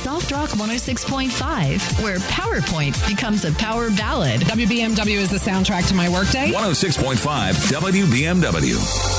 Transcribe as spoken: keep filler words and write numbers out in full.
Soft Rock one oh six point five, where PowerPoint becomes a power ballad. W B M W is the soundtrack to my workday. one oh six point five W B M W.